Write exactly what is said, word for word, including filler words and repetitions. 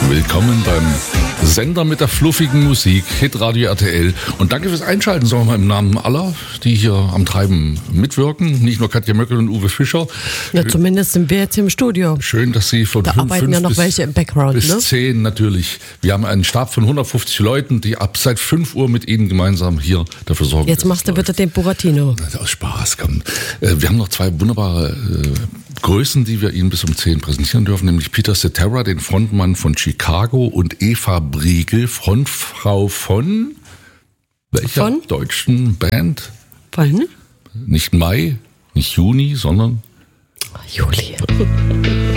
Willkommen beim Sender mit der fluffigen Musik, Hitradio R T L. Und danke fürs Einschalten, sagen wir mal im Namen aller, die hier am Treiben mitwirken. Nicht nur Katja Möckel und Uwe Fischer. Ja, zumindest sind wir jetzt im Studio. Schön, dass Sie von da fünf, arbeiten fünf ja noch bis, welche im Background, bis ne? zehn natürlich. Wir haben einen Stab von hundertfünfzig Leuten, die ab seit fünf Uhr mit Ihnen gemeinsam hier dafür sorgen. Jetzt machst du bitte den Buratino. Aus Spaß, komm. Wir haben noch zwei wunderbare äh, Größen, die wir Ihnen bis um zehn präsentieren dürfen, nämlich Peter Cetera, den Frontmann von Chicago, und Eva Briegel, Frontfrau von welcher von? deutschen Band? Von? Nicht Mai, nicht Juni, sondern Juli.